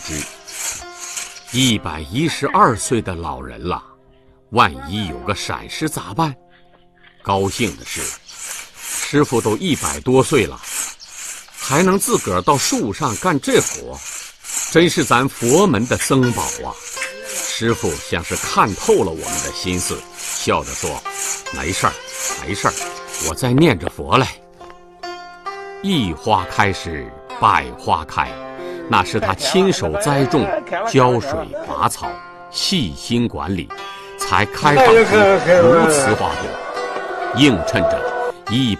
112岁的老人了，万一有个闪失咋办？高兴的是，师傅都100多岁了，还能自个儿到树上干这活，真是咱佛门的僧宝啊！师傅像是看透了我们的心思，笑着说：“没事儿，没事儿，我在念着佛嘞。”一花开时百花开，那是他亲手栽种、浇水、拔草、细心管理，才开放出如此花朵，映衬着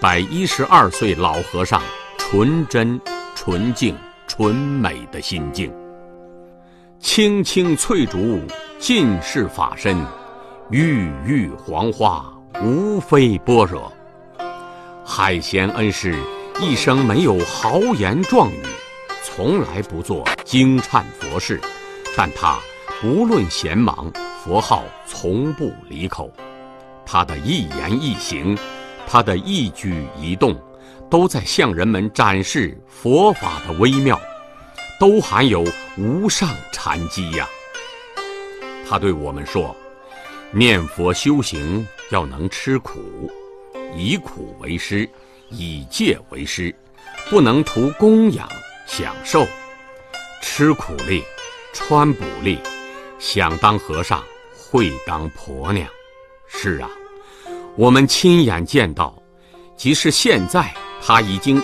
112岁老和尚纯真、纯净、纯美的心境。青青翠竹尽是法身，郁郁黄花无非般若。海贤恩师一生没有豪言壮语，从来不做惊颤佛事，但他不论闲忙，佛号从不离口。他的一言一行，他的一举一动，都在向人们展示佛法的微妙，都含有无上禅机呀。他对我们说，念佛修行要能吃苦，以苦为师，以戒为师，不能图供养享受，吃苦力，穿补力，想当和尚会当婆娘。是啊，我们亲眼见到，即使现在他已经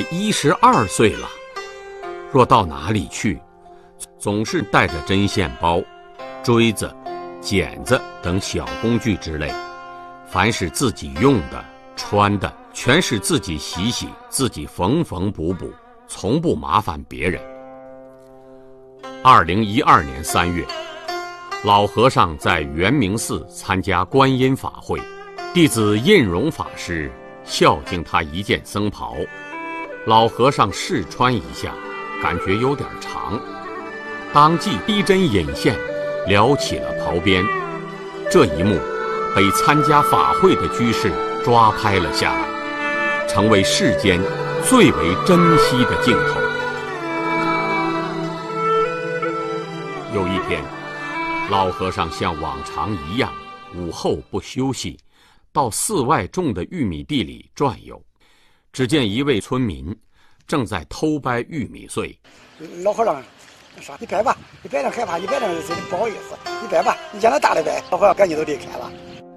112岁了，若到哪里去，总是带着针线包、锥子、剪子等小工具之类，凡是自己用的、穿的，全是自己洗洗，自己缝缝补补，从不麻烦别人。2012年3月，老和尚在圆明寺参加观音法会，弟子印荣法师孝敬他一件僧袍，老和尚试穿一下，感觉有点长，当即逼针引线，撩起了袍边。这一幕被参加法会的居士抓拍了下来，成为世间最为珍惜的镜头。有一天，老和尚像往常一样，午后不休息，到寺外种的玉米地里转悠。只见一位村民正在偷掰玉米穗。 老和尚说：“你掰吧，你掰着害怕，你掰着不好意思，你掰吧，你让他大的掰。”老和尚赶紧都离开了。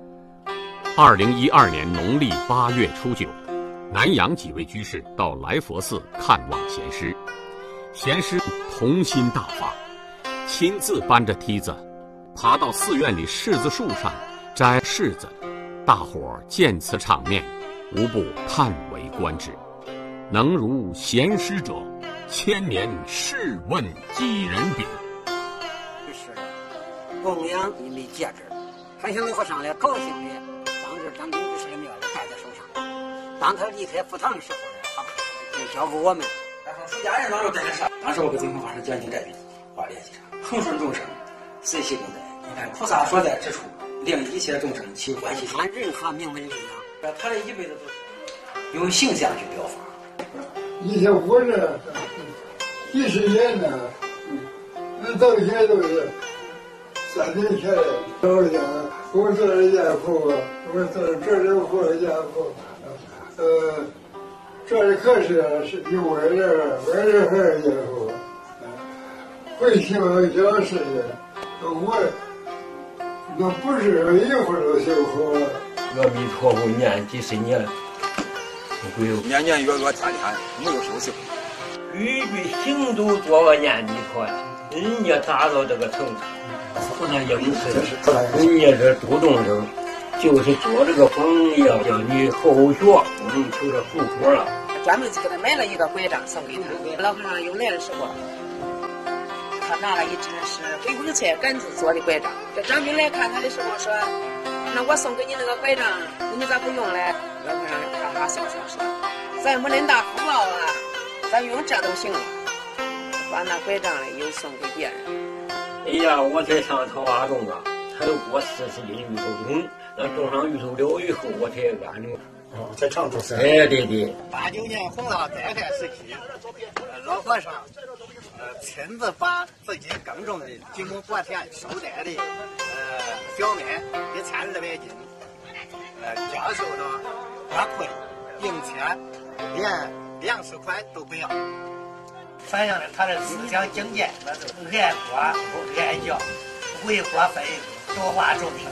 2012年农历8月初9，南阳几位居士到来佛寺看望贤师，贤师童心大发，亲自搬着梯子爬到寺院里柿子树上摘柿子，大伙儿见此场面，无不叹为观止。能如贤师者，千年试问几人比？ 是供养一枚戒指，还向老和尚来高兴的，当着张明居士的面戴在手上。当他离开佛堂的时候呢，他就交给我们。 出家人当时带着啥？当时我给净空法师讲经这边话联系上，恒顺众生，随喜共在。你看菩萨所在之处，令一切众生起欢喜心。 他任何名闻利养， 他这一辈子都是用形象去表法。 以前活着几十年呢，那到现在都是3年前到了家，我做了家父，我做了这里活了家父，这里可是有我这还是家父，会听讲事情，我那不是一会儿都修好了。 阿弥陀佛念几十年。 年年月月天天没有休息， 句句行都做个念弥陀，人家达到这个程度，不能应试，人家这主动生，就是做这个朋友，叫你后学，不能求着富婆了。 专门给他买了一个拐杖送给他。老和尚又来的时候，他拿了一只是回光菜杆子做的拐杖。这张兵来看他的时候说：“那我送给你那个拐杖，你咋不用嘞？”老和尚哈哈笑笑说：“咱没恁大福报啊，咱用这都行了。”把那拐杖嘞又送给别人。 哎呀，我才上桃花种啊，才有过40斤芋头种，那种上芋头了以后，我才安定。 在长春山。 哎，对对。 89年弘道改革时期，老和尚亲自把自己耕种的几亩薄田收带的小麦1200斤，教授到花困、营切，连粮食款都不要。 反映了他的思想境界，那就是爱国不爱教，为国分多化众生。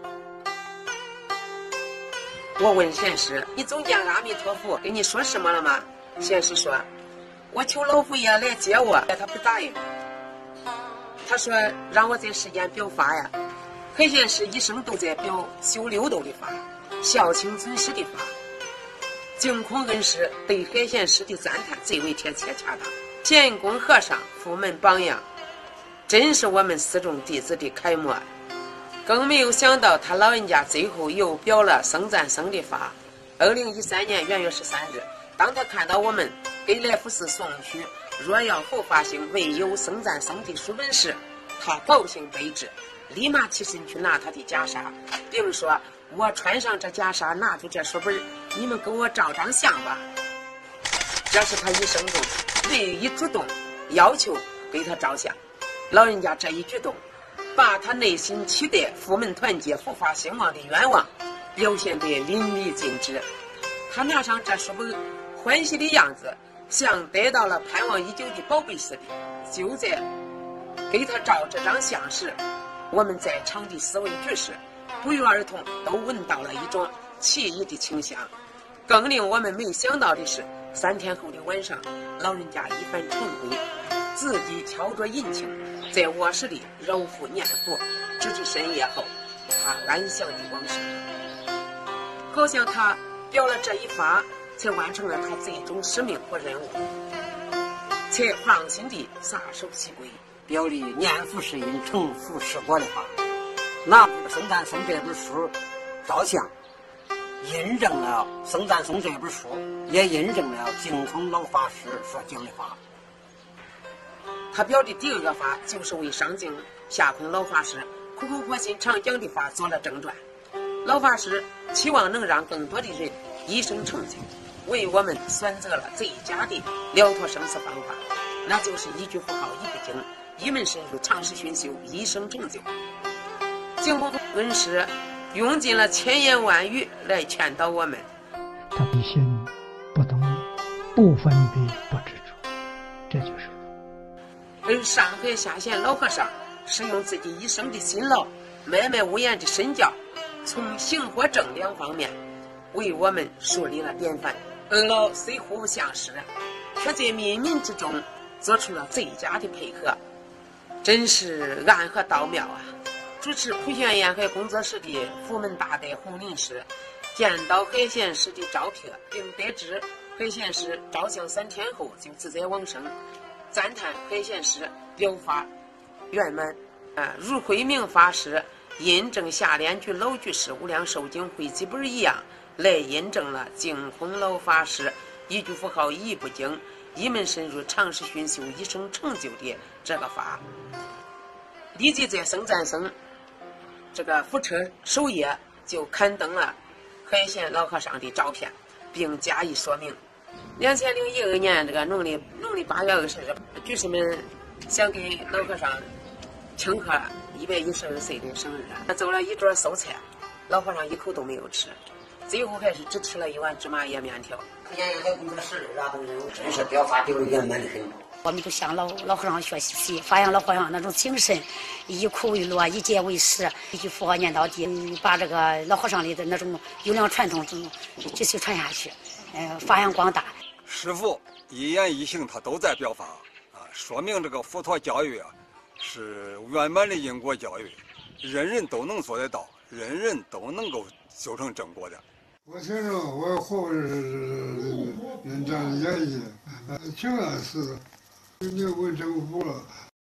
我问贤师：“你总见阿弥陀佛跟你说什么了吗？”贤师说：“我求老佛爷来接我，他不答应。他说让我在世间表法呀。海贤师一生都在表修六道的法，孝亲尊师的法。净空恩师对海贤师的赞叹最为贴切恰当。贤公和尚佛门榜样，真是我们四众弟子的楷模。更没有想到他老人家最后又表了僧赞僧的法。2013年元月13日，当他看到我们给来福寺送去若要后发行未有僧赞僧的书本时，他高兴悲至，立马起身去拿他的袈裟，并说：“我穿上这袈裟，拿出这书本，你们给我照张相吧。”这是他一生中唯一主动要求给他照相。老人家这一举动，把他内心期待佛门团结、佛法兴旺的愿望表现得淋漓尽致。他拿上这书本，欢喜的样子像得到了盼望已久的宝贝似的。就在给他照这张相时，我们在场的四位居士不约而同都闻到了一种奇异的清香。更令我们没想到的是，3天后的晚上，老人家一番晨归，自己敲着引磬，在卧室里揉腹念佛，直至深夜后，他安详地往生。好像他表了这一法，才完成了他最终使命和任务，才放心地撒手西归， 表里念佛是因，成佛是果的话。拿僧赞僧这本书照相，印证了僧赞僧这本书，也印证了净空老法师所讲的话。 他表的第二个法，就是为上净下空老法师苦口婆心常讲的法做了正传。老法师期望能让更多的人一生成就，为我们选择了最佳的了脱生死方法，那就是一句佛号一不经，一门深入，长时熏修，一生成就。净空恩师用尽了千言万语来劝导我们。 他的心不动，不分别，不执着，这就是佛。 而上海下县老和尚是用自己一生的辛劳，默默无言的身教，从行和正两方面为我们树立了典范。二老虽互不相识，却在冥冥之中做出了最佳的配合，真是暗合道妙啊！主持普贤沿海工作室的佛门大德洪林师见到海贤师的照片，并得知海贤师照相3天后就自在往生，赞叹海贤师表法圆满。如慧明法师印证下联居老居士无量寿经汇集本一样，来印证了净空老法师一句佛号一不经，一门深入，长时熏修，一生成就的这个法。立即在僧赞僧这个福车首页就刊登了海贤老和尚的照片，并加以说明。2012年这个农历8月20日，居士们想给老和尚庆贺112岁的生日，他做了一桌素菜，老和尚一口都没有吃，最后还是只吃了一碗芝麻叶面条。 沿海工作室的等人物真是表法表的圆满的很。 我们都向老和尚学习，发扬老和尚那种精神，以苦为乐，以戒为师，一句佛号念到底，把这个老和尚里的那种优良传统继续传下去，发扬光大。 师父一言一行他都在表法说明这个佛陀教育是圆满的因果教育，人人都能做得到，人人都能够修成正果的。 我听着我后边人这样演绎，挺安似的。你问政府了，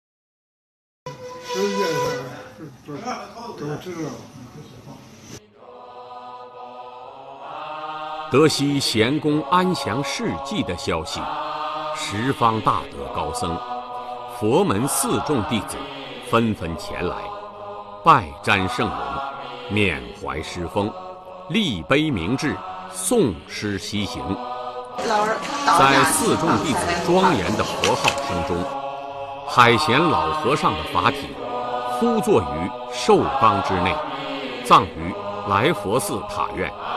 世界上都知道。 得悉贤公安详事迹的消息，十方大德高僧、佛门4众弟子纷纷前来，拜瞻圣容，缅怀师风，立碑铭志，诵诗西行。在4众弟子庄严的佛号声中， 海贤老和尚的法体敷坐于寿缸之内，葬于来佛寺塔院。